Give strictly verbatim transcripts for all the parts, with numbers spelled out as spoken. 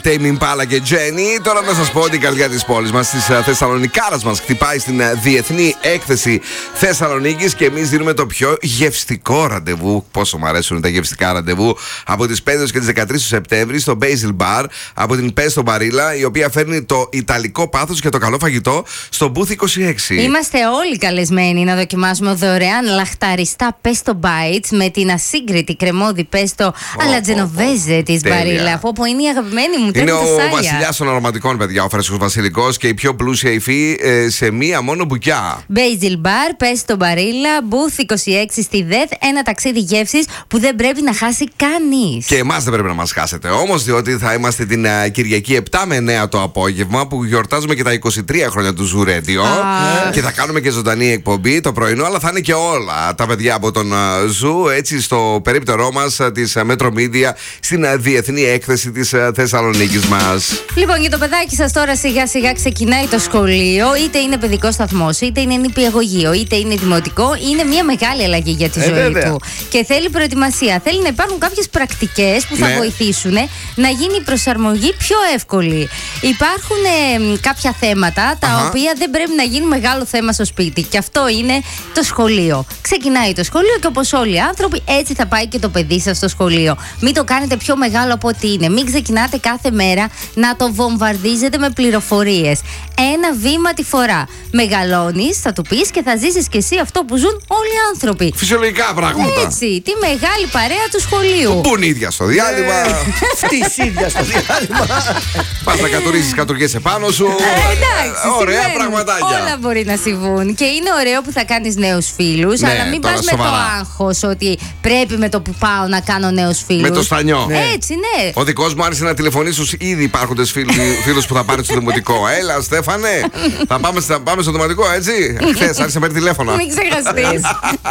Tame Impala και Jenny. Τώρα να σας πω ότι η καρδιά της πόλης μας, της Θεσσαλονικάρας μας, χτυπάει στην Διεθνή Έκθεση Θεσσαλονίκης και εμείς δίνουμε το πιο γευστικό ραντεβού. Πόσο μου αρέσουν τα γευστικά ραντεβού. Από τις πέντε και τις δεκατρείς του Σεπτέμβρη στο Basil Bar από την Pesto Barilla, η οποία φέρνει το ιταλικό πάθος και το καλό φαγητό στο Booth είκοσι έξι. Είμαστε όλοι καλεσμένοι να δοκιμάσουμε δωρεάν λαχταριστά Pesto Bites με την ασύγκριτη κρεμόδι Pesto oh, αλλά τζενοβέζε oh, της Barilla. Από όπου είναι η αγαπημένη μου. Είναι ο βασιλιάς των αρωματικών, παιδιά, ο φρέσκος βασιλικός και η πιο πλούσια υφή ε, σε μία μόνο μπουκιά. Basil Bar, Pesto Barilla, Booth είκοσι έξι στη ΔΕΘ. Ένα ταξίδι γεύσης που δεν πρέπει να χάσει κανείς. Και εμάς δεν πρέπει να μας χάσετε όμως, διότι θα είμαστε την uh, Κυριακή επτά με εννέα το απόγευμα που γιορτάζουμε και τα είκοσι τρία χρόνια του Zoo Radio. Ah. Και θα κάνουμε και ζωντανή εκπομπή το πρωινό, αλλά θα είναι και όλα τα παιδιά από τον uh, Zoo, έτσι στο περίπτερό μας uh, της uh, Metro Media στην uh, Διεθνή Έκθεση της uh, Θεσσαλονίκης μας. Λοιπόν, για το παιδάκι σας τώρα σιγά σιγά ξεκινάει το σχολείο, είτε είναι παιδικό σταθμός, είτε είναι νηπιαγωγείο, είτε είναι δημοτικό. Είναι μια μεγάλη αλλαγή για τη ε, ζωή βέβαια. του. Και θέλει προετοιμασία. Θέλει να υπάρχουν κάποιες πρακτικές που θα ναι. βοηθήσουν να γίνει η προσαρμογή πιο εύκολη. Υπάρχουν ε, κάποια θέματα τα Αχα. οποία δεν πρέπει να γίνουν μεγάλο θέμα στο σπίτι. Και αυτό είναι το σχολείο. Ξεκινάει το σχολείο και όπως όλοι οι άνθρωποι, έτσι θα πάει και το παιδί σας στο σχολείο. Μην το κάνετε πιο μεγάλο από ό,τι είναι. Μην ξεκινάτε κάθε μέρα να το βομβαρδίζετε με πληροφορίες. Ένα βήμα τη φορά. Μεγαλώνεις, θα του πεις και θα ζήσεις κι εσύ αυτό που ζουν όλοι οι άνθρωποι. Φυσιολογικά πράγματα. Έτσι, τη μεγάλη παρέα του σχολείου. Μπουνίδια στο διάλειμμα. Φτυσίδια στο διάλειμμα. Πας να κατουρίσεις κατουργές επάνω σου. Ε, εντάξει, ωραία συμβαίνουν. πραγματάκια. Όλα μπορεί να συμβούν. Και είναι ωραίο που θα κάνεις νέους φίλους. Ναι, αλλά μην πας με το άγχος ότι πρέπει με το που πάω να κάνω νέους φίλους. Με το στανιό. Ναι. Έτσι, ναι. Ο δικός μου άρχισε να τηλεφωνεί στους ήδη υπάρχοντες φίλους που θα πάνε στο δημοτικό. Έλα, Στέφανε, θα πάμε, θα πάμε στο δημοτικό, έτσι. Χθες άρχισε να παίρνει τηλέφωνα. Μην ξεχαστείς.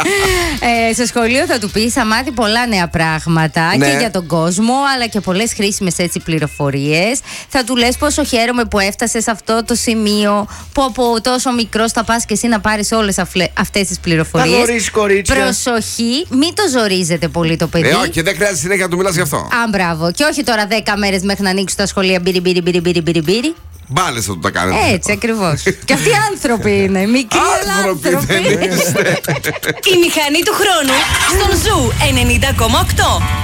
ε, στο σχολείο θα του πεις, θα μάθει πολλά νέα πράγματα ναι. και για τον κόσμο, αλλά και πολλές χρήσιμες έτσι πληροφορίες. Θα του λες πόσο χαίρομαι που έφτασε σε αυτό το σημείο, που από τόσο μικρός θα πας και εσύ να πάρεις όλες αυτές τις πληροφορίες. Αγορίς, κορίτσια. Προσοχή, μην το ζορίζετε πολύ το παιδί. Ε, όχι, δεν χρειάζεται συνέχεια να του μιλάς γι' αυτό. Α, μπράβο. Και όχι τώρα δέκα μέρες μέχρι να ανοίξουν τα σχολεία μπύρι μπύρι μπύρι μπύρι μπύρι μπύρι. Μπάλες θα του τα κάνετε. Έτσι ακριβώς. Και αυτοί άνθρωποι είναι. Μικροί άνθρωποι δεν είστε. Η μηχανή του χρόνου στον Ζου ενενήντα κόμμα οκτώ.